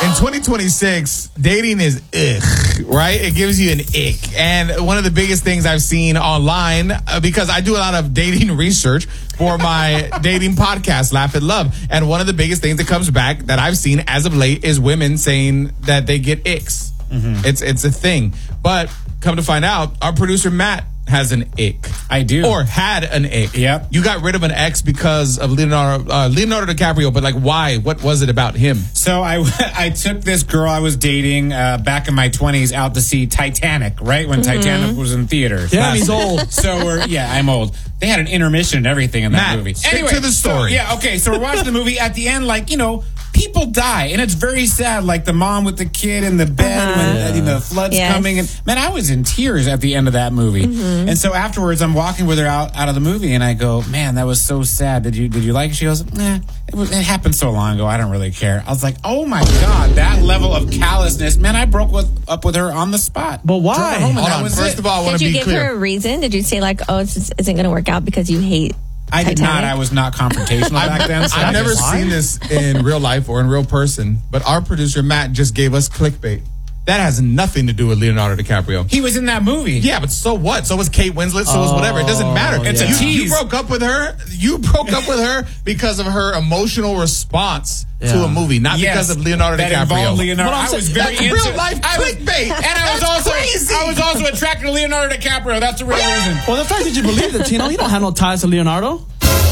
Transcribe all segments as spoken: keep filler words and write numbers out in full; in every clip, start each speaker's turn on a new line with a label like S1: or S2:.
S1: In twenty twenty-six, dating is ugh, right? It gives you an ick. And one of the biggest things I've seen online, uh, because I do a lot of dating research for my dating podcast, Laugh at Love. And one of the biggest things that comes back that I've seen as of late is women saying that they get icks. Mm-hmm. It's, it's a thing. But come to find out, our producer, Matt, has an ick.
S2: I do.
S1: Or had an ick.
S2: Yep.
S1: You got rid of an ex because of Leonardo uh, Leonardo DiCaprio, but like why? What was it about him?
S2: So I, I took this girl I was dating uh, back in my twenties out to see Titanic, right? When mm-hmm. Titanic was in theaters.
S3: Yeah, he's old.
S2: So we're, yeah, I'm old. They had an intermission and everything in that
S1: Matt,
S2: movie.
S1: Stick
S2: Anyway,
S1: to the story.
S2: So, yeah, okay. So we're watching the movie. At the end, like, you know, people die, and it's very sad. Like the mom with the kid in the bed uh-huh. when uh, you know, the flood's yes. coming. And man, I was in tears at the end of that movie. Mm-hmm. And so afterwards, I'm walking with her out, out of the movie, and I go, "Man, that was so sad. Did you did you like it?" She goes, "Nah, it, was, it happened so long ago. I don't really care." I was like, "Oh my god, that level of callousness, man!" I broke with, up with her on the spot.
S3: But why?
S1: Hold on. First it. of all, I want to be clear.
S4: Did you give her a reason? Did you say like, "Oh, it isn't going to work out because you hate"?
S2: I did
S4: Titanic?
S2: not. I was not confrontational back then. So
S1: I've never
S2: just,
S1: seen this in real life or in real person, but our producer, Matt, just gave us clickbait. That has nothing to do with Leonardo DiCaprio.
S2: He was in that movie.
S1: Yeah, but so what? So was Kate Winslet, so was whatever. It doesn't matter.
S2: It's
S1: you,
S2: a tease.
S1: You broke up with her. You broke up with her because of her emotional response yeah. to a movie, not
S2: yes,
S1: because of Leonardo
S2: that
S1: DiCaprio.
S2: Leonardo.
S1: I
S2: was very
S1: that's
S2: into
S1: real life clickbait.
S2: And I was
S1: That's
S2: also
S1: crazy.
S2: I was also attracted to Leonardo DiCaprio. That's the real reason.
S3: Well, the fact that you believe that, Tino, you don't have no ties to Leonardo.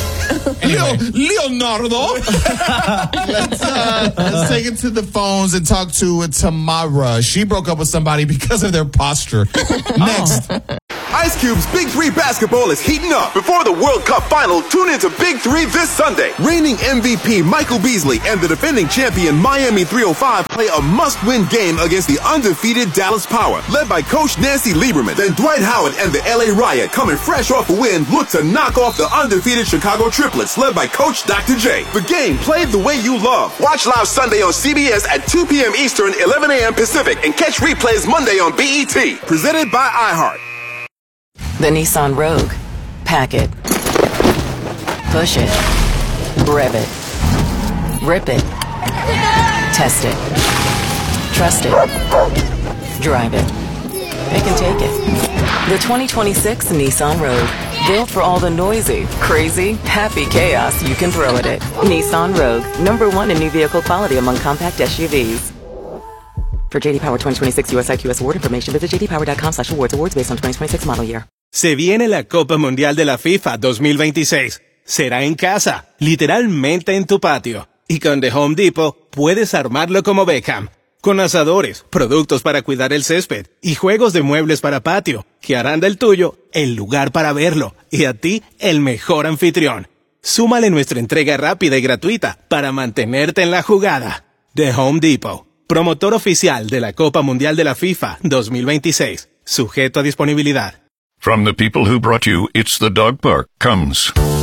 S1: Anyway. Leonardo. let's, uh, let's take it to the phones and talk to Tamara. She broke up with somebody because of their posture. Next.
S5: Ice Cube's Big Three basketball is heating up. Before the World Cup final, tune into Big Three this Sunday. Reigning M V P Michael Beasley and the defending champion Miami three oh five play a must-win game against the undefeated Dallas Power, led by Coach Nancy Lieberman. Then Dwight Howard and the L A Riot, coming fresh off a win, look to knock off the undefeated Chicago Triplets, led by Coach Doctor J. The game played the way you love. Watch live Sunday on C B S at two p.m. Eastern, eleven a.m. Pacific, and catch replays Monday on B E T. Presented by iHeart.
S6: The Nissan Rogue. Pack it. Push it. Rev it. Rip it. Test it. Trust it. Drive it. Pick and take it. The twenty twenty-six Nissan Rogue. Built for all the noisy, crazy, happy chaos you can throw at it. Nissan Rogue. Number one in new vehicle quality among compact S U Vs. For J D Power twenty twenty-six U S I Q S award information, visit j d power dot com slash awards. Awards based on twenty twenty-six model year.
S7: Se viene la Copa Mundial de la FIFA dos mil veintiséis. Será en casa, literalmente en tu patio. Y con The Home Depot puedes armarlo como Beckham. Con asadores, productos para cuidar el césped y juegos de muebles para patio, que harán del tuyo el lugar para verlo y a ti el mejor anfitrión. Súmale nuestra entrega rápida y gratuita para mantenerte en la jugada. The Home Depot, promotor oficial de la Copa Mundial de la FIFA dos mil veintiséis. Sujeto a disponibilidad.
S8: From the people who brought you It's the Dog Park comes